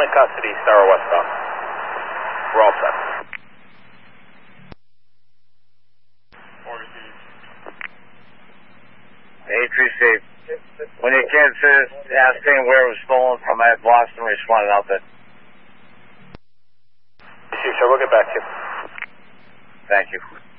in custody, Star westbound. We're all set. Hey, Chief. When you came to asking where it was stolen from, I had Boston responded out there. Chief, so we'll get back to you. Thank you.